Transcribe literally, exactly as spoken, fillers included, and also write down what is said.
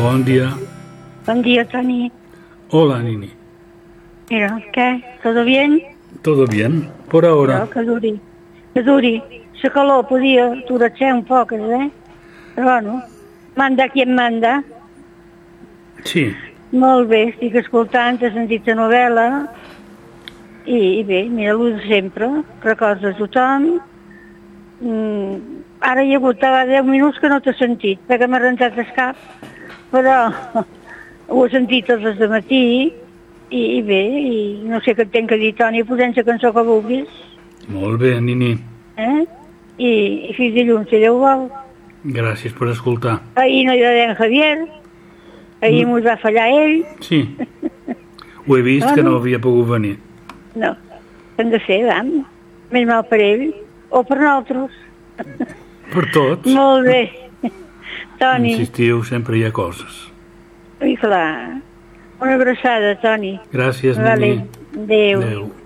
Bon dia. Buen día, Tony. Hola, Nini. Mira, ¿qué? ¿Todo bien? Todo bien, por ahora. No, que duri. Que duri. La calor podia durar un poc, eh? Però bueno, manda qui em manda. Sí. Molt bé, estic escoltant, he sentit la novel·la i, i bé, mira, l'ho de sempre, recorda tothom. Mm, ara hi ha hagut deu minuts que no t'he sentit, perquè m'ha rentat el cap, però ho he sentit tots des de matí i, i bé, i no sé què et tenc que dir, Toni, posem la cançó que vulguis. Molt bé, Nini. Eh? I, i fins dilluns, si Déu vol. Gràcies per escoltar. Ahir no hi va haver en Javier, ahir mm. mos va fallar ell. Sí, ho he vist bueno, que no havia pogut venir. No, hem de ser, vam, més mal per ell, o per nosaltres. Per tots. Molt bé, Toni. Insistiu, sempre hi ha coses. I clar, una abraçada, Toni. Gràcies, vale. Nini. Adéu. Adéu.